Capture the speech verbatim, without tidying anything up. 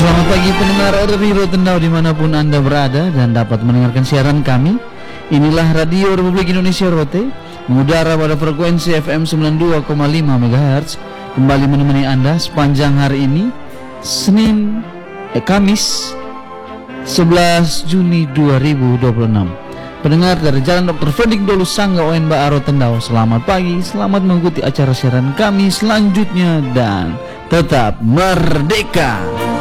Selamat pagi pendengar R R I Rotendau dimanapun Anda berada dan dapat mendengarkan siaran kami. Inilah Radio Republik Indonesia Rote, mengudara pada frekuensi F M sembilan puluh dua koma lima megahertz, kembali menemani Anda sepanjang hari ini, Senin, eh, Kamis sebelas Juni dua ribu dua puluh enam. Pendengar dari Jalan Doktor Fedik Dolu Sangga O N B A Rotendau, selamat pagi, selamat mengikuti acara siaran kami selanjutnya dan tetap merdeka.